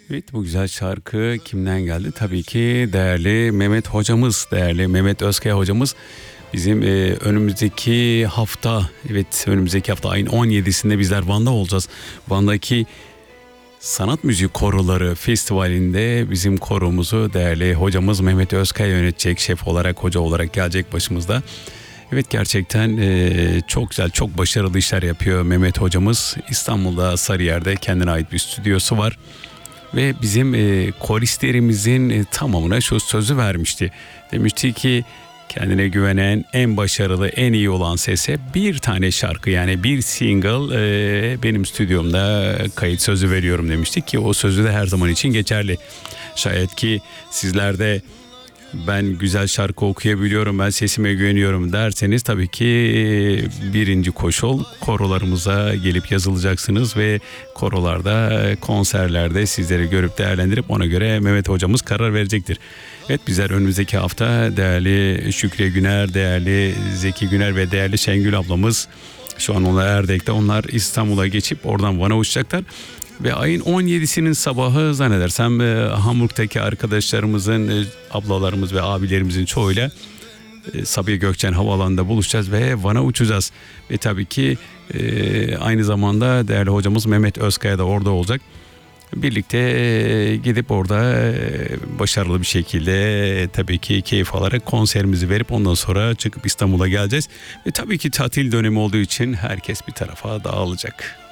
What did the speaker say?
Evet, bu güzel şarkı kimden geldi? Tabii ki değerli Mehmet hocamız, değerli Mehmet Özkaya hocamız bizim önümüzdeki hafta, evet önümüzdeki hafta ayın 17'sinde bizler Van'da olacağız. Van'daki Sanat Müziği Koroları Festivali'nde bizim koromuzu değerli hocamız Mehmet Özkaya yönetecek, şef olarak, hoca olarak gelecek başımızda. Evet, gerçekten çok güzel, çok başarılı işler yapıyor Mehmet hocamız. İstanbul'da Sarıyer'de kendine ait bir stüdyosu var. Ve bizim koristlerimizin tamamına şu sözü vermişti. Demişti ki kendine güvenen, en başarılı, en iyi olan sese bir tane şarkı, yani bir single benim stüdyomda kayıt sözü veriyorum demiştik ki o sözü de her zaman için geçerli. Şayet ki sizler de ben güzel şarkı okuyabiliyorum, ben sesime güveniyorum derseniz tabii ki birinci koşul korolarımıza gelip yazılacaksınız ve korolarda, konserlerde sizleri görüp değerlendirip ona göre Mehmet hocamız karar verecektir. Evet, bizler önümüzdeki hafta değerli Şükriye Güner, değerli Zeki Güner ve değerli Şengül ablamız şu an onlar Erdek'te, onlar İstanbul'a geçip oradan Van'a uçacaklar. Ve ayın 17'sinin sabahı zannedersem Hamburg'taki arkadaşlarımızın, ablalarımız ve abilerimizin çoğuyla Sabiha Gökçen Havaalanı'nda buluşacağız ve Van'a uçacağız. Ve tabii ki aynı zamanda değerli hocamız Mehmet Özkaya da orada olacak. Birlikte gidip orada başarılı bir şekilde tabii ki keyif alarak konserimizi verip ondan sonra çıkıp İstanbul'a geleceğiz. Ve tabii ki tatil dönemi olduğu için herkes bir tarafa dağılacak.